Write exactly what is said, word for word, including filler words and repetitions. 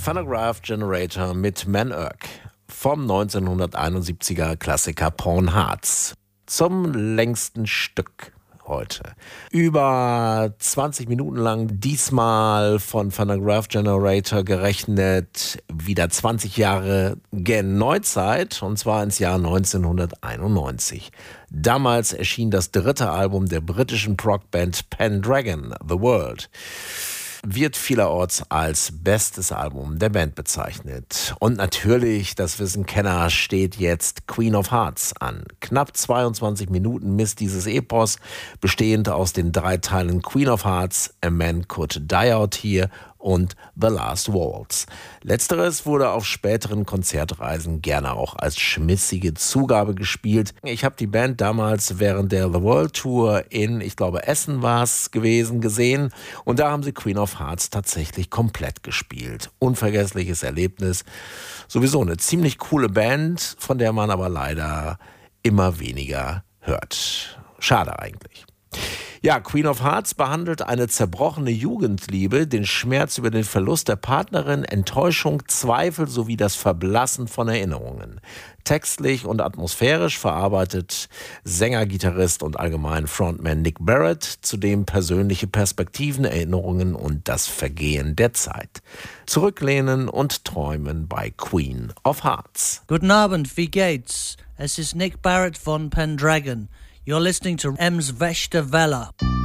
Phonograph Generator mit Man Urk vom neunzehnhunderteinundsiebziger Klassiker Pawn Hearts zum längsten Stück heute. Über zwanzig Minuten lang, diesmal von Phonograph Generator gerechnet, wieder zwanzig Jahre gen Neuzeit, und zwar ins Jahr neunzehnhunderteinundneunzig. Damals erschien das dritte Album der britischen Prog-Band Pendragon, The World. Wird vielerorts als bestes Album der Band bezeichnet. Und natürlich, das wissen Kenner, steht jetzt Queen of Hearts an. Knapp zweiundzwanzig Minuten misst dieses Epos, bestehend aus den drei Teilen Queen of Hearts, A Man Could Die Out Here und The Last Waltz. Letzteres wurde auf späteren Konzertreisen gerne auch als schmissige Zugabe gespielt. Ich habe die Band damals während der The World Tour in, ich glaube Essen war es gewesen, gesehen, und da haben sie Queen of Hearts tatsächlich komplett gespielt. Unvergessliches Erlebnis. Sowieso eine ziemlich coole Band, von der man aber leider immer weniger hört. Schade eigentlich. Ja, Queen of Hearts behandelt eine zerbrochene Jugendliebe, den Schmerz über den Verlust der Partnerin, Enttäuschung, Zweifel sowie das Verblassen von Erinnerungen. Textlich und atmosphärisch verarbeitet Sänger, Gitarrist und allgemein Frontman Nick Barrett zudem persönliche Perspektiven, Erinnerungen und das Vergehen der Zeit. Zurücklehnen und träumen bei Queen of Hearts. Guten Abend, wie geht's? Es ist Nick Barrett von Pendragon. You're listening to Ems Vesta Vella.